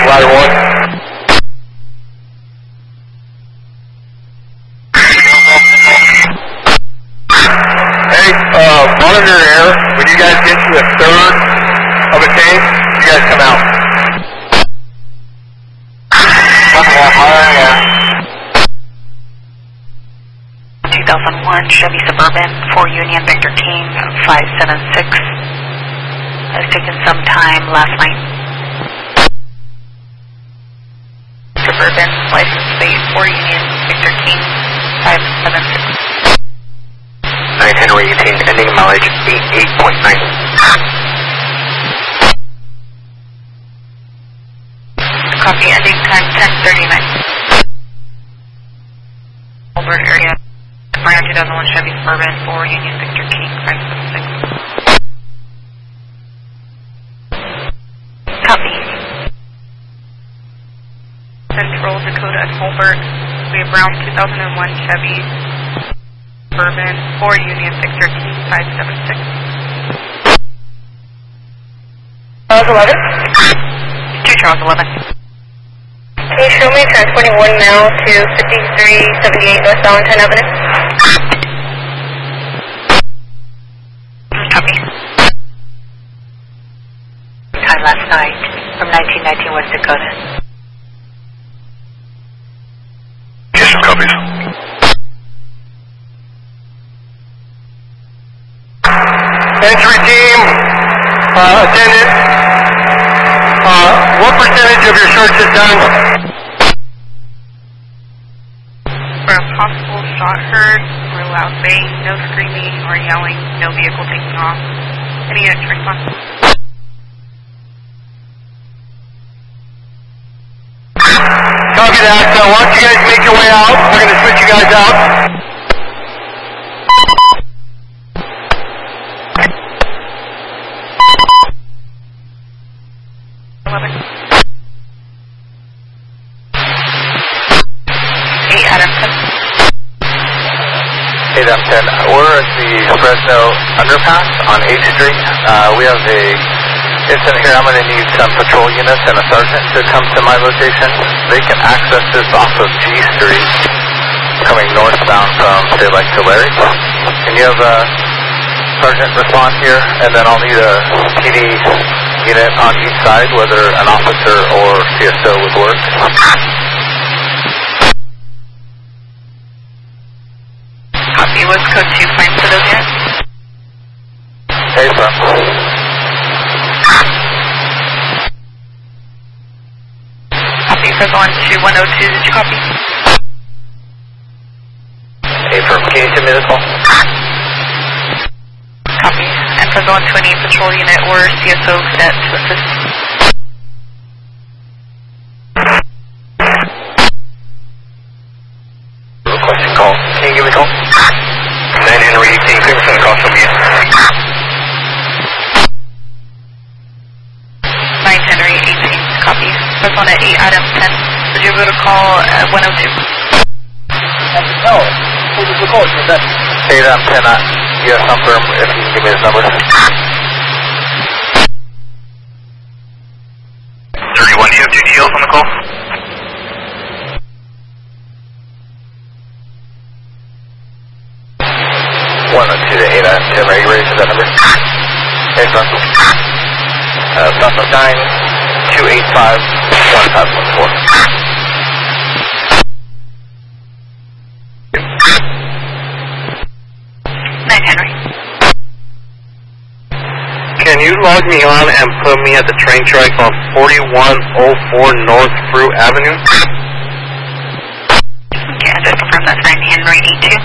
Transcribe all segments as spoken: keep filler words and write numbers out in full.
ladder one. Hey, uh, monitor air. When you guys get to a third of a tank, you guys come out. two thousand one Chevy Suburban for Union Victor King five seven six. Has taken some time last night. Suburban license plate for Union Victor King five seven six. nine Henry eighteen, ending mileage eighty-eight point nine. Copy, ending time ten thirty-nine. Over area. Around two thousand one Chevy Suburban for Union Victor King five seven six. Copy. Central Dakota at Colbert. We have Brown two thousand one Chevy Suburban for Union Victor King five seven six. Charles eleven? two Charles eleven. Can you show me transporting one now to fifty-three seventy-eight North Valentine Avenue? Copy. Time last night from nineteen nineteen West Dakota. Yes, some copies. Entry team, uh, attendant, uh, what percentage of your search is done? For a possible shot heard, rule out baying, no screaming or yelling, no vehicle taking off. Any units response? Copy that. So why don't you guys make your way out? We're going to switch you guys out. eleven. eight Adamson. eight M ten. We're at the Fresno underpass on H Street. Uh, we have a incident here. I'm going to need some patrol units and a sergeant to come to my location. They can access this off of G Street, coming northbound from, say, like Tulare. Can you have a sergeant respond here? And then I'll need a P D unit on each side, whether an officer or C S O would work. Copy, was code two points for those units? Hey, sir. Copy, for going to one oh two, did you copy? Hey, firm. Can you send me the call? Copy, and for going to any patrol unit or C S O cadet to assist. Requesting call. Can you give me a call? nine Henry eighteen, clear from the call from you. nine Henry eighteen, copy. Press on at eight Adam ten. Would you be able to call at one oh two? No. Who was the call? eight Adam ten, uh, yes, I'm firm. If you can give me his number. thirty-one, do you have two T Ls on the call? one oh two to eight Adam ten, are you ready for that number? Hey, sir. Uh, Southwest nine, two eight five, one five one four. nine Henry. Can you log me on and put me at the train track on forty-one oh four North Fruit Avenue? Okay, I just confirmed that's nine Henry eighty-two.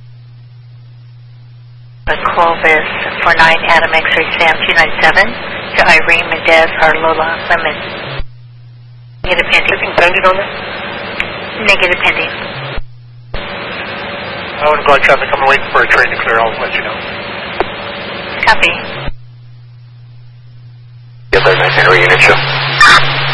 The Clovis for nine Adam X-ray Sam two ninety-seven to Irene Mendez Arlola Lemon. Negative pending. Anything pending on this? Negative pending. I want to go on traffic. I'm waiting for a train to clear. I'll let you know. Copy. Yes, sir. nine Henry unit show.